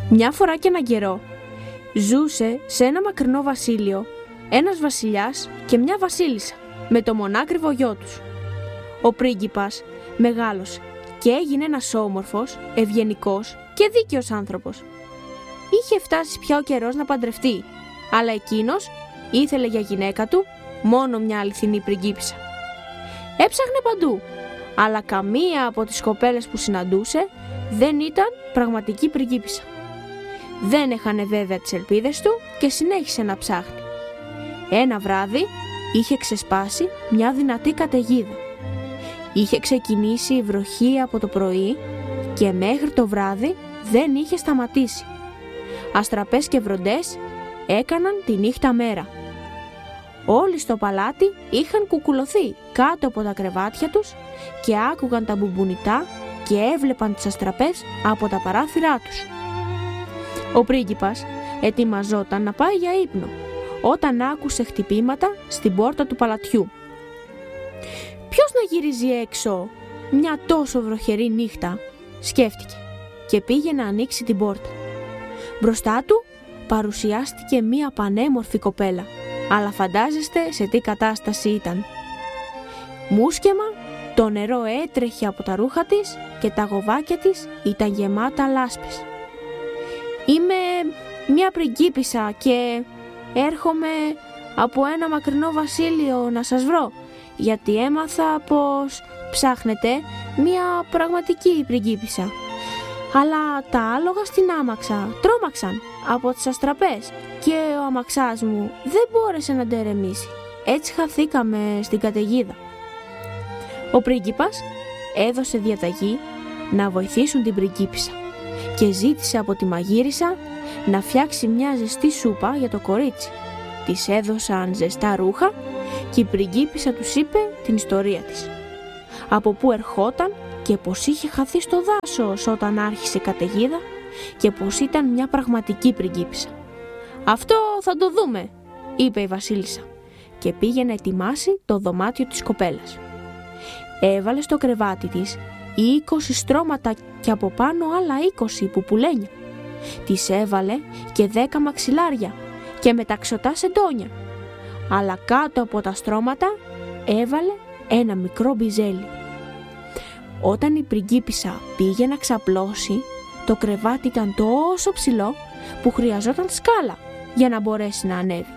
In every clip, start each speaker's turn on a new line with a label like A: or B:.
A: Μια φορά και έναν καιρό ζούσε σε ένα μακρινό βασίλειο ένας βασιλιάς και μια βασίλισσα με το μονάκριβο γιο τους. Ο πρίγκιπας μεγάλωσε και έγινε ένας όμορφος, ευγενικός και δίκαιος άνθρωπος. Είχε φτάσει πια ο καιρός να παντρευτεί, αλλά εκείνος ήθελε για γυναίκα του μόνο μια αληθινή πριγκίπισσα. Έψαχνε παντού, αλλά καμία από τις κοπέλες που συναντούσε δεν ήταν πραγματική πριγκίπισσα. Δεν έχανε βέβαια τις ελπίδες του και συνέχισε να ψάχνει. Ένα βράδυ είχε ξεσπάσει μια δυνατή καταιγίδα. Είχε ξεκινήσει η βροχή από το πρωί και μέχρι το βράδυ δεν είχε σταματήσει. Αστραπές και βροντές έκαναν τη νύχτα μέρα. Όλοι στο παλάτι είχαν κουκουλωθεί κάτω από τα κρεβάτια τους και άκουγαν τα μπουμπουνιτά και έβλεπαν τις αστραπές από τα παράθυρά τους. Ο πρίγκιπας ετοιμαζόταν να πάει για ύπνο όταν άκουσε χτυπήματα στην πόρτα του παλατιού. «Ποιος να γυρίζει έξω μια τόσο βροχερή νύχτα?» σκέφτηκε και πήγε να ανοίξει την πόρτα. Μπροστά του παρουσιάστηκε μια πανέμορφη κοπέλα, αλλά φαντάζεστε σε τι κατάσταση ήταν. Μουσκεμα, το νερό έτρεχε από τα ρούχα της και τα γοβάκια της ήταν γεμάτα λάσπες. «Είμαι μια πριγκίπισσα και έρχομαι από ένα μακρινό βασίλειο να σας βρω, γιατί έμαθα πως ψάχνετε μια πραγματική πριγκίπισσα. Αλλά τα άλογα στην άμαξα τρόμαξαν από τις αστραπές και ο αμαξάς μου δεν μπόρεσε να ντερεμήσει. Έτσι χαθήκαμε στην καταιγίδα». Ο πρίγκιπας έδωσε διαταγή να βοηθήσουν την πριγκίπισσα και ζήτησε από τη μαγείρισα να φτιάξει μια ζεστή σούπα για το κορίτσι. Της έδωσαν ζεστά ρούχα και η πριγκίπισσα τους είπε την ιστορία της. Από πού ερχόταν και πως είχε χαθεί στο δάσος όταν άρχισε καταιγίδα και πως ήταν μια πραγματική πριγκίπισσα. «Αυτό θα το δούμε», είπε η βασίλισσα και πήγε να ετοιμάσει το δωμάτιο της κοπέλας. Έβαλε στο κρεβάτι της 20 στρώματα και από πάνω άλλα 20 πουπουλένια. Της έβαλε και 10 μαξιλάρια και μεταξωτά σεντόνια. Αλλά κάτω από τα στρώματα έβαλε ένα μικρό μπιζέλι. Όταν η πριγκίπισσα πήγε να ξαπλώσει, το κρεβάτι ήταν τόσο ψηλό που χρειαζόταν σκάλα για να μπορέσει να ανέβει.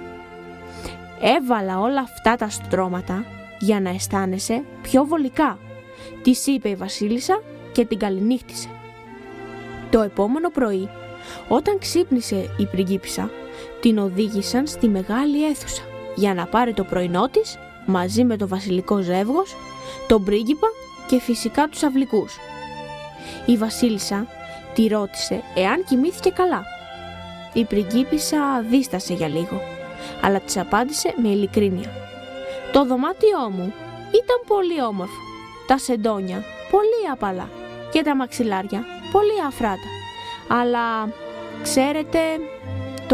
A: «Έβαλα όλα αυτά τα στρώματα για να αισθάνεσαι πιο βολικά», της είπε η βασίλισσα και την καληνύχτησε. Το επόμενο πρωί, όταν ξύπνησε η πριγκίπισσα, την οδήγησαν στη μεγάλη αίθουσα για να πάρει το πρωινό της μαζί με το βασιλικό ζεύγος, τον πρίγκιπα και φυσικά τους αυλικούς. Η βασίλισσα τη ρώτησε εάν κοιμήθηκε καλά. Η πριγκίπισσα δίστασε για λίγο, αλλά της απάντησε με ειλικρίνεια. «Το δωμάτιό μου ήταν πολύ όμορφο, τα σεντόνια πολύ απαλά και τα μαξιλάρια πολύ αφράτα. Αλλά ξέρετε, το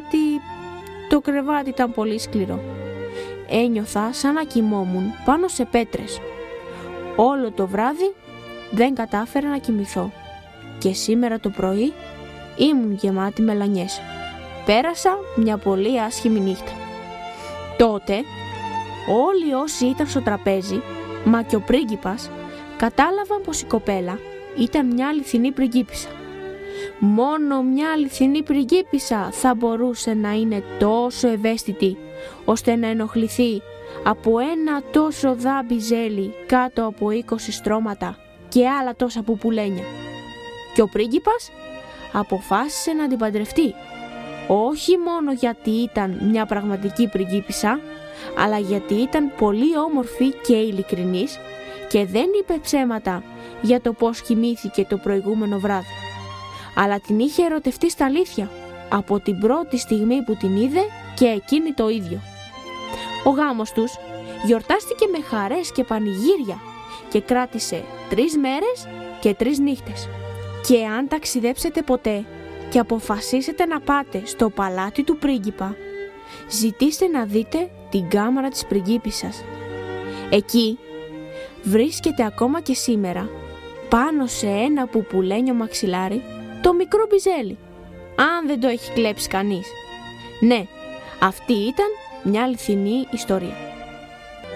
A: κρεβάτι ήταν πολύ σκληρό. Ένιωθα σαν να κοιμόμουν πάνω σε πέτρες. Όλο το βράδυ δεν κατάφερα να κοιμηθώ και σήμερα το πρωί ήμουν γεμάτη μελανιές. Πέρασα μια πολύ άσχημη νύχτα». Τότε όλοι όσοι ήταν στο τραπέζι, μα και ο πρίγκιπας, κατάλαβαν πως η κοπέλα ήταν μια αληθινή πριγκίπισσα. Μόνο μια αληθινή πριγκίπισσα θα μπορούσε να είναι τόσο ευαίσθητη ώστε να ενοχληθεί από ένα τόσο δάμπι ζέλι κάτω από 20 στρώματα και άλλα τόσα πουπουλένια. Και ο πρίγκιπας αποφάσισε να την παντρευτεί, όχι μόνο γιατί ήταν μια πραγματική πριγκίπισσα, αλλά γιατί ήταν πολύ όμορφη και ειλικρινής και δεν είπε ψέματα για το πώς κοιμήθηκε το προηγούμενο βράδυ. Αλλά την είχε ερωτευτεί στα αλήθεια από την πρώτη στιγμή που την είδε και εκείνη το ίδιο. Ο γάμος τους γιορτάστηκε με χαρές και πανηγύρια και κράτησε 3 μέρες και 3 νύχτες. Και αν ταξιδέψετε ποτέ και αποφασίσετε να πάτε στο παλάτι του πρίγκιπα, ζητήστε να δείτε την κάμαρα της πριγκίπισσας. Εκεί βρίσκεται ακόμα και σήμερα, πάνω σε ένα πουπουλένιο μαξιλάρι, το μικρό μπιζέλι αν δεν το έχει κλέψει κανείς. Ναι, αυτή ήταν μια αληθινή ιστορία.